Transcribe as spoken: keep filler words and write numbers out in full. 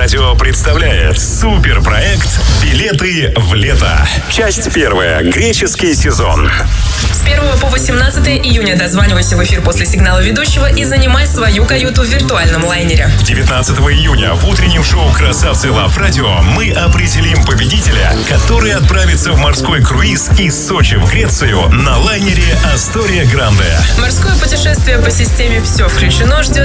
Лав-радио представляет суперпроект «Билеты в лето». Часть первая. Греческий сезон. С первого по восемнадцатое июня дозванивайся в эфир после сигнала ведущего и занимай свою каюту в виртуальном лайнере. девятнадцатого июня в утреннем шоу «Красавцы Лав-радио» мы определим победителя, который отправится в морской круиз из Сочи в Грецию на лайнере «Астория Гранде». Морское путешествие по системе «Все включено» ждет